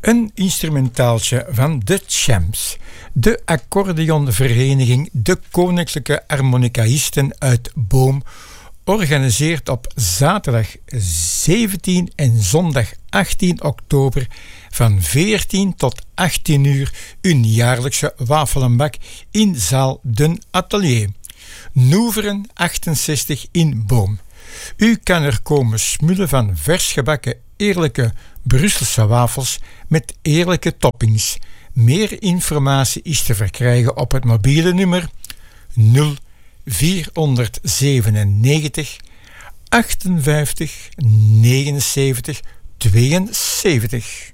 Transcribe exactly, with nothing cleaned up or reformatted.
Een instrumentaaltje van de Champs, de accordeonvereniging De Koninklijke Harmonicaïsten uit Boom, organiseert op zaterdag zeventien en zondag achttien oktober van veertien tot achttien uur hun jaarlijkse wafel en bak in zaal Den Atelier, Noeveren achtenzestig in Boom. U kan er komen smullen van vers gebakken eerlijke Brusselse wafels met eerlijke toppings. Meer informatie is te verkrijgen op het mobiele nummer nul vier zevenennegentig achtenvijftig negenenzeventig tweeënzeventig.